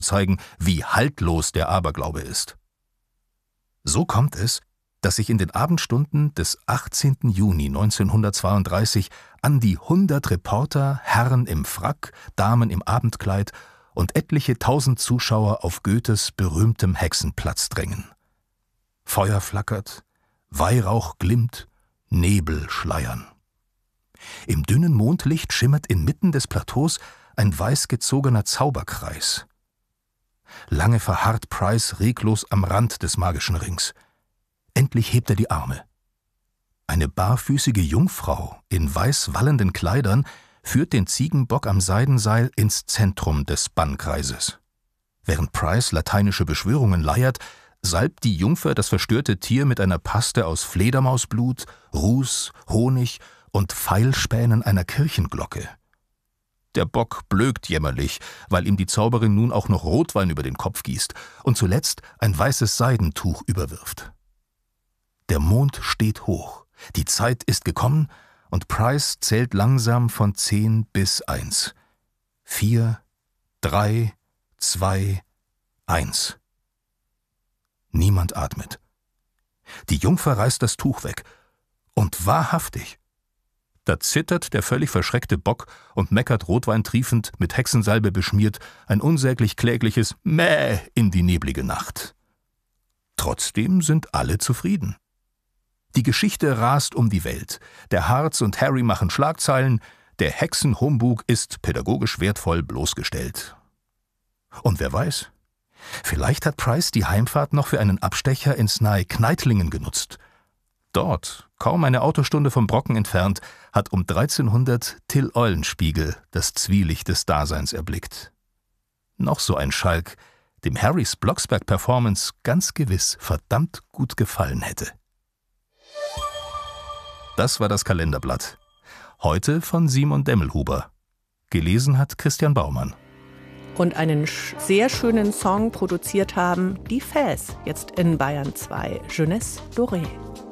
zeigen, wie haltlos der Aberglaube ist. So kommt es, dass sich in den Abendstunden des 18. Juni 1932 an die 100 Reporter, Herren im Frack, Damen im Abendkleid und etliche tausend Zuschauer auf Goethes berühmtem Hexenplatz drängen. Feuer flackert, Weihrauch glimmt, Nebel schleiern. Im dünnen Mondlicht schimmert inmitten des Plateaus ein weiß gezogener Zauberkreis. Lange verharrt Price reglos am Rand des magischen Rings. Endlich hebt er die Arme. Eine barfüßige Jungfrau in weiß wallenden Kleidern führt den Ziegenbock am Seidenseil ins Zentrum des Bannkreises. Während Price lateinische Beschwörungen leiert, salbt die Jungfer das verstörte Tier mit einer Paste aus Fledermausblut, Ruß, Honig und Pfeilspänen einer Kirchenglocke. Der Bock blökt jämmerlich, weil ihm die Zauberin nun auch noch Rotwein über den Kopf gießt und zuletzt ein weißes Seidentuch überwirft. Der Mond steht hoch, die Zeit ist gekommen und Price zählt langsam von 10 bis 1. 4, 3, 2, 1. Niemand atmet. Die Jungfer reißt das Tuch weg. Und wahrhaftig, da zittert der völlig verschreckte Bock und meckert rotweintriefend, mit Hexensalbe beschmiert, ein unsäglich klägliches Mäh in die neblige Nacht. Trotzdem sind alle zufrieden. Die Geschichte rast um die Welt. Der Harz und Harry machen Schlagzeilen, der Hexenhumbug ist pädagogisch wertvoll bloßgestellt. Und wer weiß, vielleicht hat Price die Heimfahrt noch für einen Abstecher ins nahe Kneitlingen genutzt. Dort, kaum eine Autostunde vom Brocken entfernt, hat um 1300 Till Eulenspiegel das Zwielicht des Daseins erblickt. Noch so ein Schalk, dem Harrys Blocksberg-Performance ganz gewiss verdammt gut gefallen hätte. Das war das Kalenderblatt. Heute von Simon Demmelhuber. Gelesen hat Christian Baumann. Und einen sehr schönen Song produziert haben die Fäs, jetzt in Bayern 2, Jeunesse Dorée.